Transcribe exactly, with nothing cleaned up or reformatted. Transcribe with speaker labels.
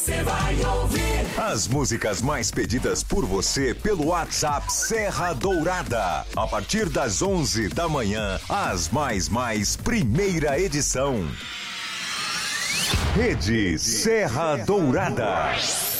Speaker 1: Você vai ouvir
Speaker 2: as músicas mais pedidas por você pelo WhatsApp Serra Dourada. A partir das onze da manhã, as mais mais primeira edição. Rede Serra Dourada.